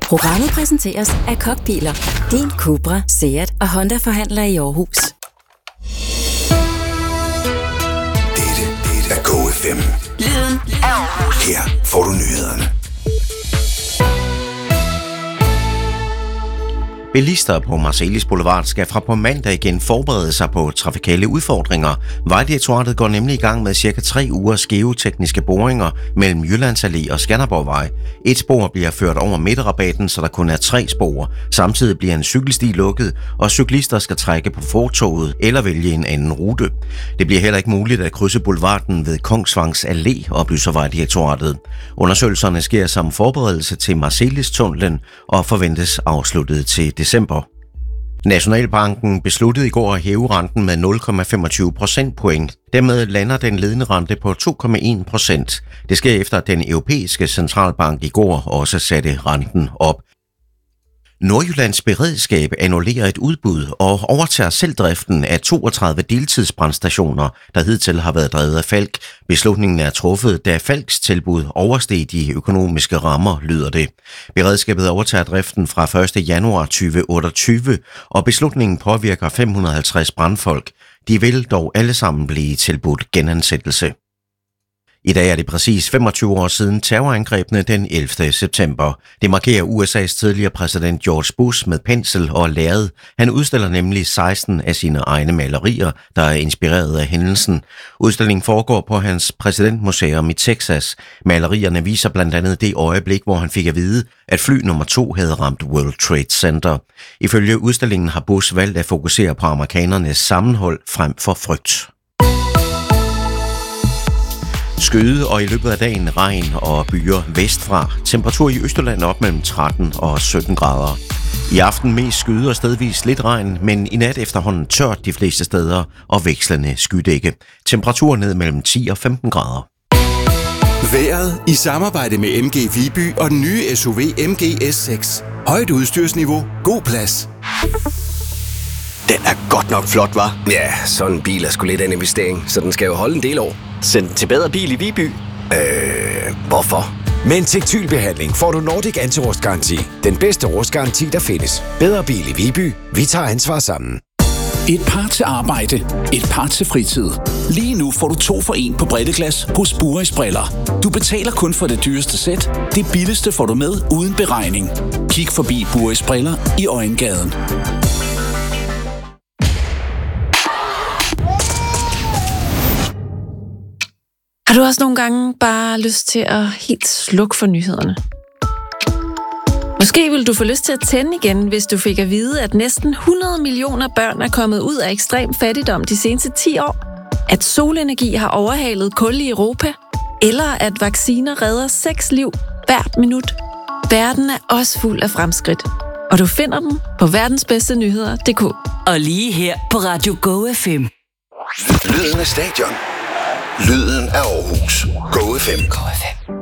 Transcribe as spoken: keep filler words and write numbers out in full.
Programmet præsenteres af Kokbiler, din Cupra, Seat og Honda-forhandler i Aarhus. Dette er Go F M. Lyden af Aarhus. Her får du nyhederne. Bilister på Marselis Boulevard skal fra på mandag igen forberede sig på trafikale udfordringer. Vejdirektoratet går nemlig i gang med cirka tre ugers geotekniske boringer mellem Jyllands Allé og Skanderborgvej. Et spor bliver ført over midterrabatten, så der kun er tre spor. Samtidig bliver en cykelsti lukket, og cyklister skal trække på fortovet eller vælge en anden rute. Det bliver heller ikke muligt at krydse boulevarden ved Kongsvangs Allé, oplyser Vejdirektoratet. Undersøgelserne sker som forberedelse til Marselis-tunnelen og forventes afsluttet til december. Nationalbanken besluttede i går at hæve renten med nul komma femogtyve procentpoint. Dermed lander den ledende rente på to komma en procent. Det sker efter, at den europæiske centralbank i går også satte renten op. Nordjyllands Beredskab annullerer et udbud og overtager selv driften af toogtredive deltidsbrandstationer, der hidtil har været drevet af Falck. Beslutningen er truffet, da Falcks tilbud oversteg de økonomiske rammer, lyder det. Beredskabet overtager driften fra første januar to tusind og otteogtyve, og beslutningen påvirker fem hundrede og halvtreds brandfolk. De vil dog alle sammen blive tilbudt genansættelse. I dag er det præcis femogtyve år siden terrorangrebene den ellevte september. Det markerer U S A's tidligere præsident George Bush med pensel og lærred. Han udstiller nemlig seksten af sine egne malerier, der er inspireret af hændelsen. Udstillingen foregår på hans præsidentmuseum i Texas. Malerierne viser blandt andet det øjeblik, hvor han fik at vide, at fly nummer to havde ramt World Trade Center. Ifølge udstillingen har Bush valgt at fokusere på amerikanernes sammenhold frem for frygt. Skyde og i løbet af dagen regn og byer vestfra. Temperatur i Østjylland op mellem tretten og sytten grader. I aften mest skyde og stedvis lidt regn, men i nat efterhånden tørt de fleste steder og vekslende skydække. Temperatur ned mellem ti og femten grader. Vejret i samarbejde med M G Viby og den nye S U V M G S seks. Højt udstyrsniveau, god plads. Den er godt nok flot, hva'? Ja, sådan en bil er sgu lidt af en investering, så den skal jo holde en del år. Send den til Bedre Bil i Viby. Øh, hvorfor? Med en tektylbehandling får du Nordic Anti-Rustgaranti. Den bedste rustgaranti, der findes. Bedre Bil i Viby. Vi tager ansvar sammen. Et par til arbejde, et par til fritid. Lige nu får du to for en på bredteglas hos Buris Briller. Du betaler kun for det dyreste sæt. Det billigste får du med uden beregning. Kig forbi Buris Briller i Øjengaden. Har du også nogle gange bare lyst til at helt slukke for nyhederne? Måske vil du få lyst til at tænde igen, hvis du fik at vide, at næsten hundrede millioner børn er kommet ud af ekstrem fattigdom de seneste ti år, at solenergi har overhalet kul i Europa, eller at vacciner redder seks liv hvert minut. Verden er også fuld af fremskridt, og du finder dem på verdensbedstenyheder punktum d k. Og lige her på Radio Go F M. Lyden af stadion. Lyden af Aarhus. Go F M. Go F M.